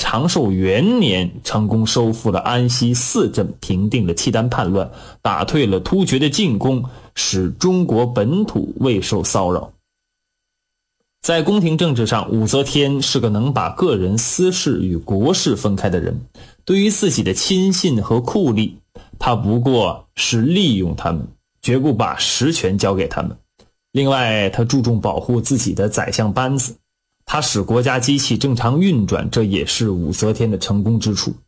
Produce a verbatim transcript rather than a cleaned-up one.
长寿元年成功收复了安西四镇，平定了契丹叛乱，打退了突厥的进攻，使中国本土未受骚扰。在宫廷政治上，武则天是个能把个人私事与国事分开的人。对于自己的亲信和酷吏，他不过是利用他们，绝不把实权交给他们。另外，他注重保护自己的宰相班子，他使国家机器正常运转，这也是武则天的成功之处。